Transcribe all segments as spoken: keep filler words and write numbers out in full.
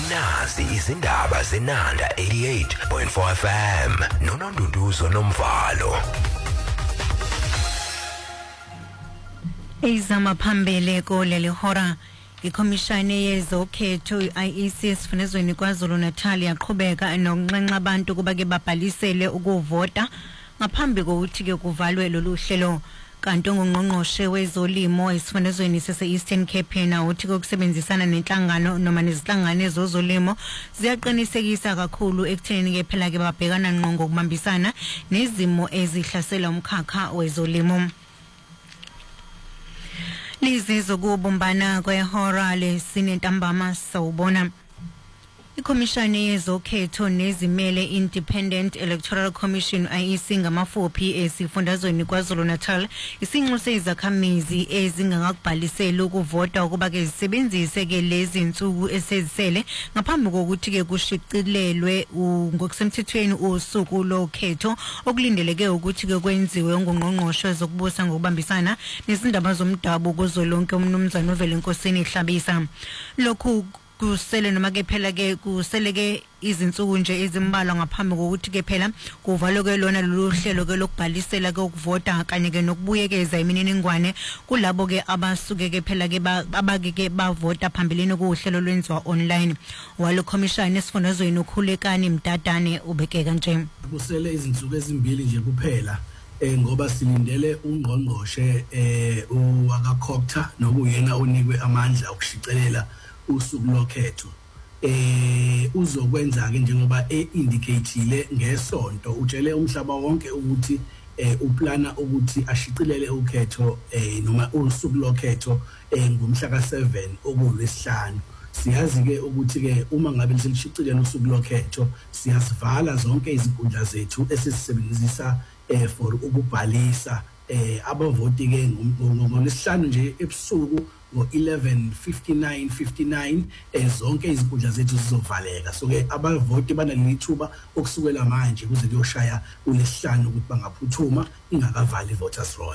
nazi izindaba zenanda eighty-eight point four F M noNonduduzo Nomvalo. Izama phambili koleli hora ikhomishani yezokhetho I E C esifundazweni KwaZulu-Natal yaqhubeka nokunxenxa abantu kuba ke babhalisele ukuvota ngaphambi kokuthi ke kuvalwe lolu hlelo. Kanti ngongqongqoshe wezolimo esifundazweni sase-Eastern Cape yena uthi kokusebenzisana nenhlangano noma nezinhlangano ezolimo ziyaqinisekisa kakhulu ekutheni ke phela ke babhekana ngqo ngokubambisana nezimo ezihlasela umkhakha wezolimo. Lizizo kubumbana kwehora lesine ntambama sawubona. Ikhomishani yezokhetho nezimele Independent Electoral Commission I E C ngamafuphi esifundazweni KwaZulu-Natal isinxuse izakhamizi ezingakubhalisela ukuvota ukuba ke zisebenzise ke lezi insuku esezisele ngaphambi kokuthi ke kushicilelwe ngokusemthethweni usuku lokhetho okulindeleke ukuthi ke kwenziwe ngongqongqoshe zokubusa ngokubambisana nezindaba zomdabu kuzolonke umnumzana uVelenkosini Hlabisa. Lokhu kusele noma ke phela ke kusele ke izinsuku nje ezimbalwa ngaphambi kokuthi ke phela kuvalwe ke lona lolu hlelo ke lokubhalisela ke ukuvota kanye ke nokubuyekeza imininingwane kulabo ke abasuke ke phela ke abake ke bavota phambilini kuhlelo lwenziwa online. Walo commission esifundazweni ukhulekani Mdadane ubekeka nje kusele izinsuku ezimbili nje kuphela eh ngoba silindele ungqongqoshe eh uwakakhokta nokuyena onikwe amandla okushicelela usuku lokhetho eh uzokwenza ke njengoba eindicatile ngesonto utshele umhlaba wonke ukuthi eh uplana ukuthi ashicilele ukhetho eh noma usuku lokhetho eh ngomhla ka seven okulesihlanu. Siyazi ke ukuthi ke uma ngabe lisishicilele usuku lokhetho siyasivala zonke izinkundla zethu esisebenzisa eh for ukubhalisa eh abavoti ke ngomhlanu nje ebusuku ngo eleven fifty-nine fifty-nine ezonke izinkundla zethu zizovaleka. So ke abavoti banalithuba okusukela manje kuze kuyoshaya kulesihlanu ukuthi bangaphuthuma ingakavali voters roll.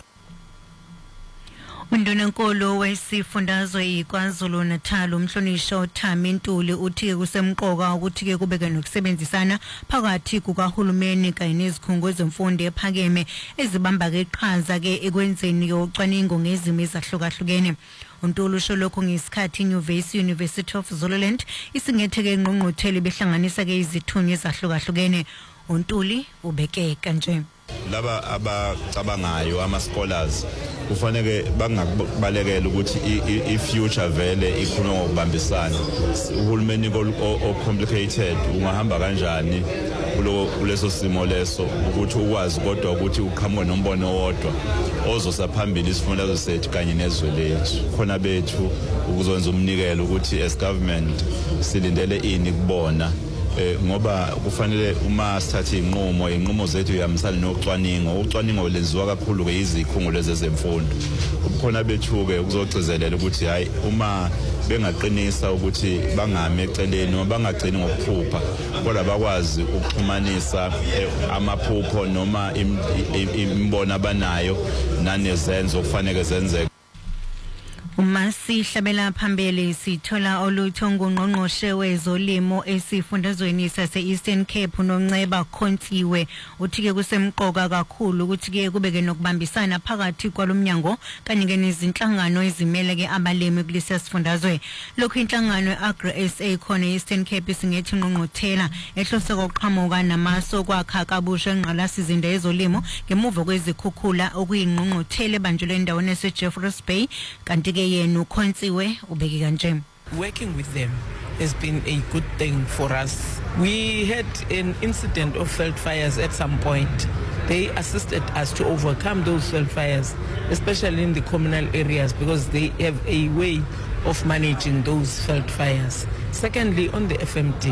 Undunankulu wesifundazwe iKwaZulu-Natal umhlonisho Thami Ntuli uthi kusemqoka ukuthi ke kubeke nokusebenzisana phakathi kukahulumeni kanye nezikhungo zemfundo ephakeme ezibamba ke iqhaza ke ekwenzeni ucwaningo ngezimo ezahlukahlukene. Untuli usho lokho ngesikhathi iNyuvesi University of Zululand isingetheke ngqongqotheli behlanganisa ke izithunywa ezahlukahlukene. Untuli ubeke kanje laba abacabangayo ama scholars kufanele bangabalekela ukuthi i future vele ikhuluma ngokubambisana. Uhulumeni o complicated ungahamba kanjani kuleso simo leso ukuthi ukwazi kodwa ukuthi uqhamuke nombono wodwa ozosaphambili isifundazwe sethu kanye nezwe lethu. Khona bethu ukuzonza umnikelo ukuthi as government silindele ini kubona Eh, ngoba kufanele uma sithatha inqumo inqumo zethu yamsana nocwaningo ucwaningo lenziwa kakhulu ke izikhungo lezi zemfundo. Ubukhona bethu ke ukuzogcizelela ukuthi hayi uma bengaqinisa ukuthi bangame eceleni noma bangagcini ngokuphupha kodwa bakwazi ukuxhumanisa amaphupho noma imbono abanayo nanezenzo kufanele zenzeke. Uma sihlabela phambili sithola olutho ngongqongqoshe wezolimo esifundazweni sase-Eastern Cape noNceba Khontsiwe uthi ke kusemqoka kakhulu ukuthi ke kubeke nokubambisana phakathi kwalomnyango kanye ke nezinhlangano ezimele ke abalimi kulesi sifundazwe. Lokho inhlangano Agri S A khona Eastern Cape singethi ngqongqothela ehlose koqhamuka namaso kwakha kabusha engqalasizinda yezolimo ngemuva kwezikhukhula okuyingqongqothele banjule endaweni yaseJeffreys Bay kanti ke yenu Khontsiwe ubeke kanje. Working with them has been a good thing for us. We had an incident of veld fires at some point. They assisted us to overcome those veld fires, especially in the communal areas, because they have a way of managing those veld fires. Secondly, on the F M D,